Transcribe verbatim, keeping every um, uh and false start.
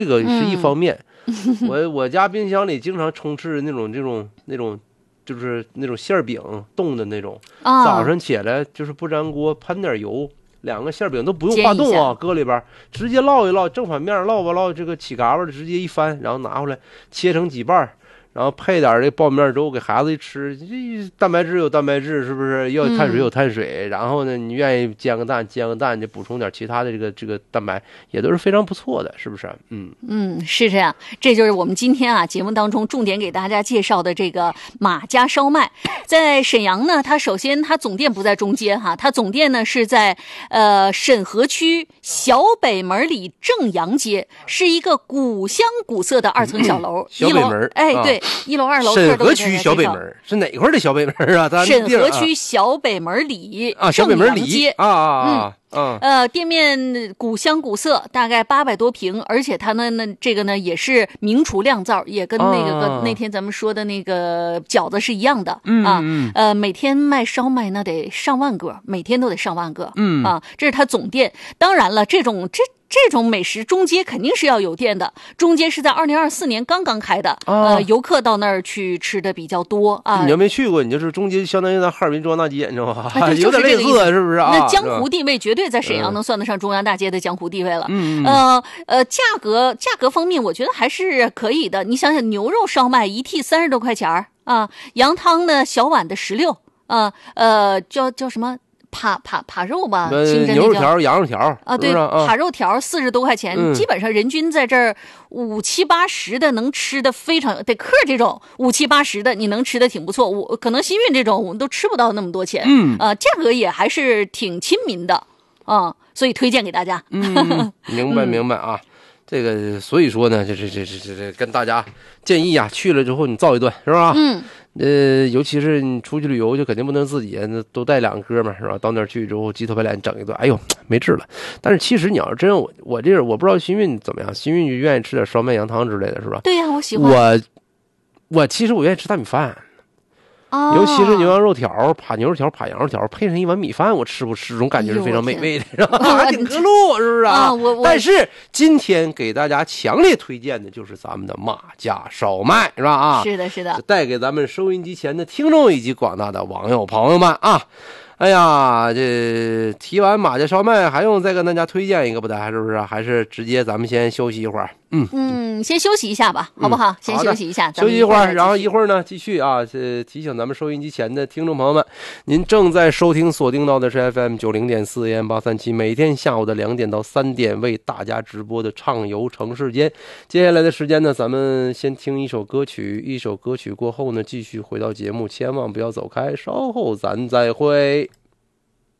这个是一方面。嗯、我我家冰箱里经常充斥那种这种那种。就是那种馅饼冻的那种， 哦、 早上起来就是不粘锅，喷点油，两个馅饼都不用化冻啊，搁里边直接烙一烙，正反面烙吧烙，这个起嘎巴直接一翻，然后拿回来切成几瓣，然后配点这苞米面粥给孩子一吃，这蛋白质有蛋白质，是不是？要有碳水有碳水，嗯、然后呢，你愿意煎个蛋，煎个蛋就补充点其他的这个这个蛋白，也都是非常不错的，是不是？嗯嗯，是这样。这就是我们今天啊节目当中重点给大家介绍的这个马家烧麦，在沈阳呢，它首先它总店不在中街哈，它总店呢是在呃沈河区小北门里正阳街，是一个古香古色的二层小楼， 嗯、小北门， 哎对。 啊一楼、二楼， 沈河区小北门是哪块的小北门啊？咱沈河区小北门里啊，小北门里啊啊啊！ 嗯呃，店面古香古色，大概八百多平，而且它呢，那这个呢也是明厨亮灶，也跟那个、啊、跟那天咱们说的那个饺子是一样的、 嗯、 啊。 嗯呃，每天卖烧麦那得上万个，每天都得上万个。 嗯啊，这是它总店。当然了，这种这。这种美食中街肯定是要有店的，中街是在二零二四年刚刚开的， 啊、 呃，游客到那儿去吃的比较多啊。 你要没去过，你就是中街相当于咱哈尔滨中央大街，你知道吗？ 啊、 有点类似，是不是啊？ 那江湖地位绝对在沈阳能算得上中央大街的江湖地位了。 嗯呃呃，价格价格方面，我觉得还是可以的。你想想，牛肉烧麦一屉三十多块钱啊，羊汤呢小碗的十六啊，呃，叫叫什么？扒扒扒肉吧，清真牛肉条、羊肉条啊，对，扒肉条四十多块钱、 嗯， 基本上人均在这儿五七八十的能吃的非常，得客这种五七八十的你能吃的挺不错。我可能新运这种我们都吃不到那么多钱， 嗯啊，价格也还是挺亲民的啊，所以推荐给大家。 嗯，明白明白啊。嗯这个所以说呢，这这这这这这跟大家建议啊，去了之后你造一顿是吧？ 嗯， 呃，尤其是你出去旅游，就肯定不能自己都带两个哥们儿是吧？到那儿去之后，鸡头白脸整一顿，哎呦没治了。但是其实你要是真我我这我不知道新运怎么样，新运就愿意吃点烧麦羊汤之类的是吧？ 对呀、啊，我喜欢。 我我其实我愿意吃大米饭。 哦、 尤其是牛羊肉条、扒牛肉条、扒羊肉条，配上一碗米饭，我吃不吃，这种感觉是非常美味的，是吧？还挺合路，是不是啊？ 啊我我但是今天给大家强烈推荐的就是咱们的马家烧麦，是吧？啊， 是的，是的， 带给咱们收音机前的听众以及广大的网友朋友们啊。哎呀，这提完马家烧麦，还用再跟大家推荐一个不得？是不是？还是直接咱们先休息一会儿？嗯嗯，先休息一下吧，好不好？嗯、先休息一下， 休息一会儿， 然后一会儿呢继续啊。呃，提醒咱们收音机前的听众朋友们，您正在收听锁定到的是 F M 九零点四 A M 八三七，每天下午的两点到三点为大家直播的畅游城市间。接下来的时间呢，咱们先听一首歌曲，一首歌曲过后呢，继续回到节目，千万不要走开，稍后咱再会。